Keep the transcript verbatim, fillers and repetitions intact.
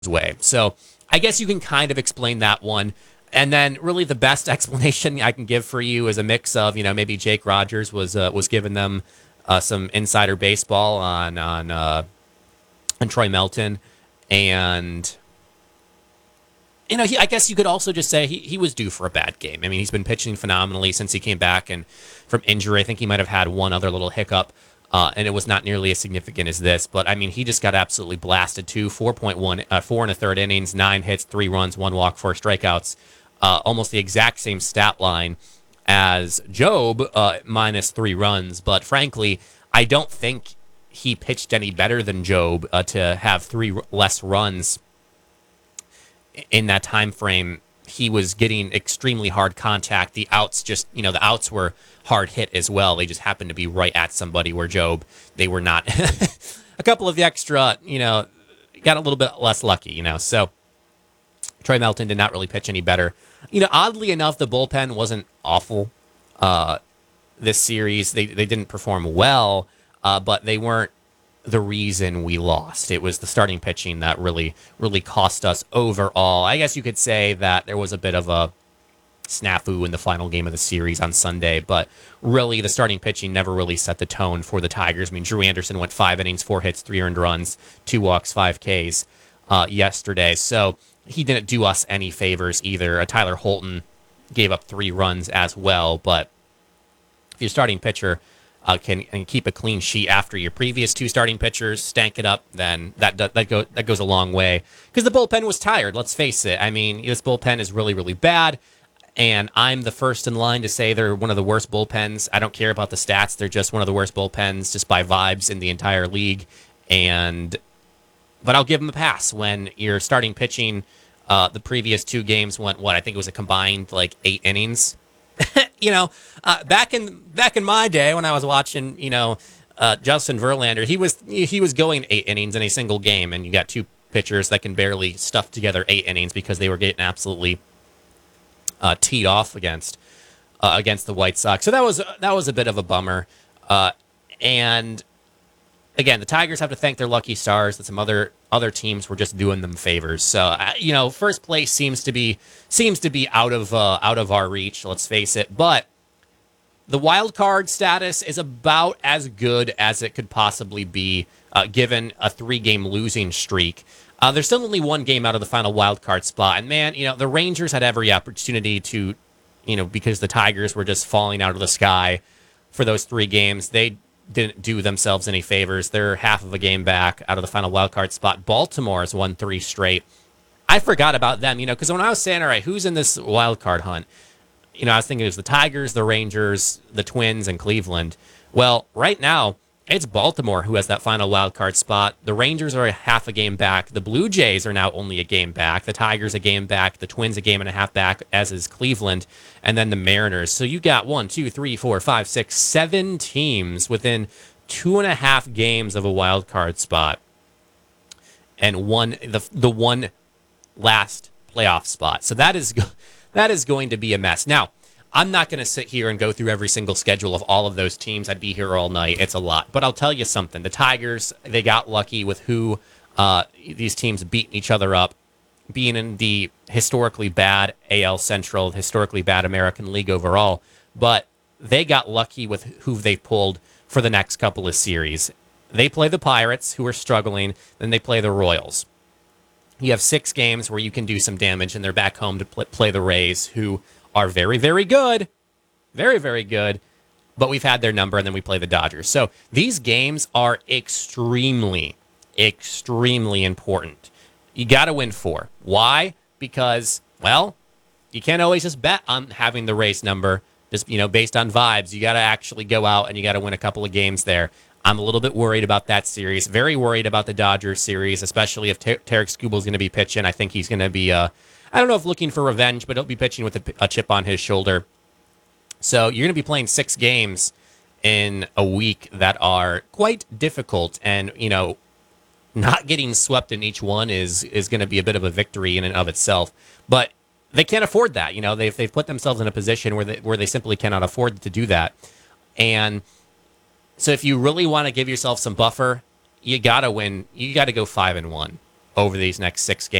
way. So I guess you can kind of explain that one. And then really the best explanation I can give for you is a mix of, you know, maybe Jake Rogers was uh, was giving them uh, some insider baseball on on uh, on Troy Melton, and you know, he, I guess you could also just say he, he was due for a bad game. I mean, he's been pitching phenomenally since he came back and from injury. I think he might have had one other little hiccup, uh, and it was not nearly as significant as this. But I mean, he just got absolutely blasted too. four point one, uh, four and a third innings, nine hits, three runs, one walk, four strikeouts. Uh, almost the exact same stat line as Job, uh, minus three runs. But frankly, I don't think he pitched any better than Job uh, to have three r- less runs in that time frame. He was getting extremely hard contact. The outs just, you know, the outs were hard hit as well. They just happened to be right at somebody, where Job, they were not. A couple of the extra, you know, got a little bit less lucky, you know. So Troy Melton did not really pitch any better. You know, oddly enough, the bullpen wasn't awful uh, this series. They they didn't perform well, uh, but they weren't the reason we lost. It was the starting pitching that really, really cost us overall. I guess you could say that there was a bit of a snafu in the final game of the series on Sunday, but really the starting pitching never really set the tone for the Tigers. I mean, Drew Anderson went five innings, four hits, three earned runs, two walks, five Ks uh, yesterday. So he didn't do us any favors either. Uh, Tyler Holton gave up three runs as well, but if your starting pitcher uh, can, can keep a clean sheet after your previous two starting pitchers stank it up, then that that, that, go, that goes a long way. Because the bullpen was tired, let's face it. I mean, this bullpen is really, really bad, and I'm the first in line to say they're one of the worst bullpens. I don't care about the stats. They're just one of the worst bullpens just by vibes in the entire league. And But I'll give them a pass when you're starting pitching. Uh, the previous two games went, what, I think it was a combined like eight innings. you know, uh, back in back in my day when I was watching, you know, uh, Justin Verlander, he was he was going eight innings in a single game, and you got two pitchers that can barely stuff together eight innings because they were getting absolutely uh, teed off against uh, against the White Sox. So that was that was a bit of a bummer. Uh, and again, the Tigers have to thank their lucky stars that some other other teams were just doing them favors. So uh, you know, first place seems to be seems to be out of uh, out of our reach. Let's face it. But the wild card status is about as good as it could possibly be, uh, given a three game losing streak. Uh, there's still only one game out of the final wild card spot, and man, you know, the Rangers had every opportunity to, you know, because the Tigers were just falling out of the sky for those three games. They didn't do themselves any favors. They're half of a game back out of the final wild card spot. Baltimore has won three straight. I forgot about them, you know, because when I was saying, all right, who's in this wild card hunt? You know, I was thinking it was the Tigers, the Rangers, the Twins, and Cleveland. Well, right now, it's Baltimore who has that final wild card spot. The Rangers are a half a game back. The Blue Jays are now only a game back. The Tigers a game back. The Twins a game and a half back, as is Cleveland. And then the Mariners. So you got one, two, three, four, five, six, seven teams within two and a half games of a wild card spot. And one the the one last playoff spot. So that is that is going to be a mess. Now, I'm not going to sit here and go through every single schedule of all of those teams. I'd be here all night. It's a lot. But I'll tell you something. The Tigers, they got lucky with who uh, these teams beating each other up, being in the historically bad A L Central, historically bad American League overall. But they got lucky with who they pulled for the next couple of series. They play the Pirates, who are struggling, then they play the Royals. You have six games where you can do some damage, and they're back home to pl- play the Rays, who are very, very good. Very, very good. But we've had their number, and then we play the Dodgers. So these games are extremely, extremely important. You got to win four. Why? Because, well, you can't always just bet on having the Rays number, just, you know, based on vibes. You got to actually go out, and you got to win a couple of games there. I'm a little bit worried about that series. Very worried about the Dodgers series, especially if Ter- Tarek Skubal is going to be pitching. I think he's going to be, uh, I don't know if looking for revenge, but he'll be pitching with a, a chip on his shoulder. So you're going to be playing six games in a week that are quite difficult. And, you know, not getting swept in each one is is going to be a bit of a victory in and of itself. But they can't afford that. You know, they've, they've put themselves in a position where they, where they simply cannot afford to do that. And so if you really want to give yourself some buffer, you got to win. You got to go five and one. over these next six games.